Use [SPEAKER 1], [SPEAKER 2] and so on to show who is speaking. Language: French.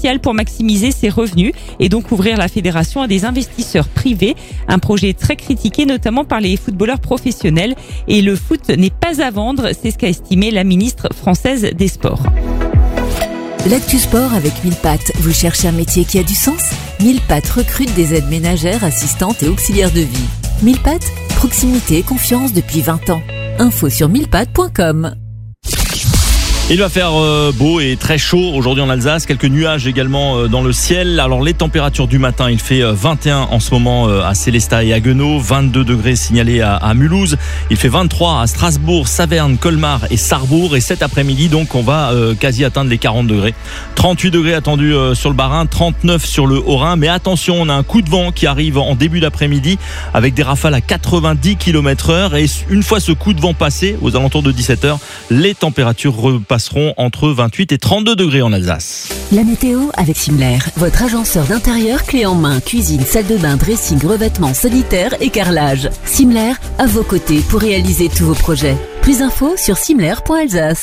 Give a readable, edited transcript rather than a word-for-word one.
[SPEAKER 1] crucial pour maximiser ses revenus et donc ouvrir la fédération à des investisseurs privés. Un projet très critiqué notamment par les footballeurs professionnels. Et le foot n'est pas à vendre, c'est ce qu'a estimé la ministre française des Sports.
[SPEAKER 2] L'actu sport avec Mille Pattes. Vous cherchez un métier qui a du sens ? Mille Pattes recrute des aides ménagères, assistantes et auxiliaires de vie. Mille Pattes, proximité et confiance depuis 20 ans. Info sur millepattes.com.
[SPEAKER 3] Il va faire beau et très chaud aujourd'hui en Alsace, quelques nuages également dans le ciel. Alors les températures du matin, il fait 21 en ce moment à Sélestat et à Haguenau, 22 degrés signalés à Mulhouse, il fait 23 à Strasbourg, Saverne, Colmar et Sarrebourg, et cet après-midi donc on va quasi atteindre les 40 degrés. 38 degrés attendus sur le Bas-Rhin, 39 sur le Haut-Rhin, mais attention, on a un coup de vent qui arrive en début d'après-midi avec des rafales à 90 km/h, et une fois ce coup de vent passé, aux alentours de 17h, les températures passeront entre 28 et 32 degrés en Alsace.
[SPEAKER 2] La météo avec Simler, votre agenceur d'intérieur clé en main, cuisine, salle de bain, dressing, revêtements, sanitaire et carrelage. Simler, à vos côtés pour réaliser tous vos projets. Plus d'infos sur simler.alsace.